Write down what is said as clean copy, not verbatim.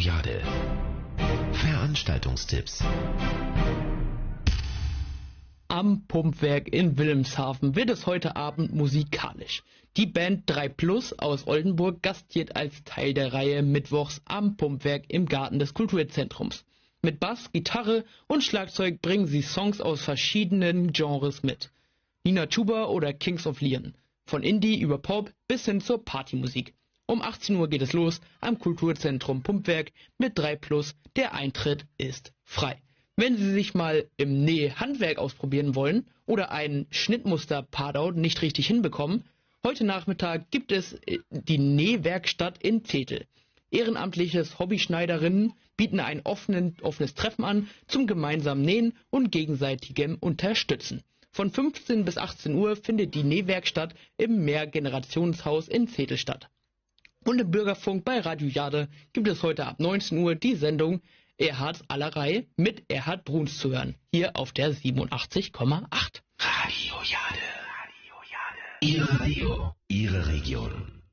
Jade. Veranstaltungstipps. Am Pumpwerk in Wilhelmshaven wird es heute Abend musikalisch. Die Band 3 Plus aus Oldenburg gastiert als Teil der Reihe mittwochs am Pumpwerk im Garten des Kulturzentrums. Mit Bass, Gitarre und Schlagzeug bringen sie Songs aus verschiedenen Genres mit. Nina Chuba oder Kings of Leon. Von Indie über Pop bis hin zur Partymusik. Um 18 Uhr geht es los am Kulturzentrum Pumpwerk mit 3 Plus. Der Eintritt ist frei. Wenn Sie sich mal im Nähhandwerk ausprobieren wollen oder ein Schnittmuster-Padau nicht richtig hinbekommen, heute Nachmittag gibt es die Nähwerkstatt in Zetel. Ehrenamtliches Hobbyschneiderinnen bieten ein offenes Treffen an zum gemeinsamen Nähen und gegenseitigem Unterstützen. Von 15 bis 18 Uhr findet die Nähwerkstatt im Mehrgenerationshaus in Zetel statt. Und im Bürgerfunk bei Radio Jade gibt es heute ab 19 Uhr die Sendung Erhards Allerlei mit Erhard Bruns zu hören. Hier auf der 87,8. Radio Jade. Ihr Radio, Ihre Region.